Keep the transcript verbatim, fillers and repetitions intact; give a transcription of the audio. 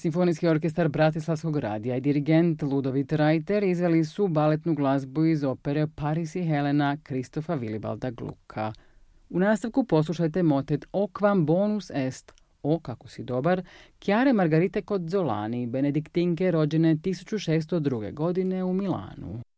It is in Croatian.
Simfonijski orkestar Bratislavskog radija i dirigent Ludovit Reiter izveli su baletnu glazbu iz opere Paris i Helena Kristofa Vilibalda Glucka. U nastavku poslušajte motet O quam bonus est, O kako si dobar, Chiare Margarite Cozzolani, benediktinke rođene tisuću šeststo druge. godine u Milanu.